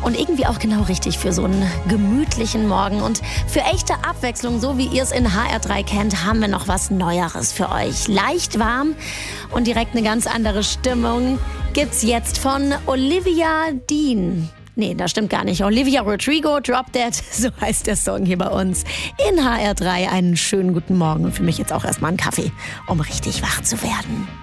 Und irgendwie auch genau richtig für so einen gemütlichen Morgen. Und für echte Abwechslung, so wie ihr es in HR3 kennt, haben wir noch was Neueres für euch. Leicht warm und direkt eine ganz andere Stimmung gibt's jetzt von Olivia Dean. Nee, das stimmt gar nicht. Olivia Rodrigo, Drop Dead, so heißt der Song hier bei uns in HR3. Einen schönen guten Morgen und für mich jetzt auch erstmal einen Kaffee, um richtig wach zu werden.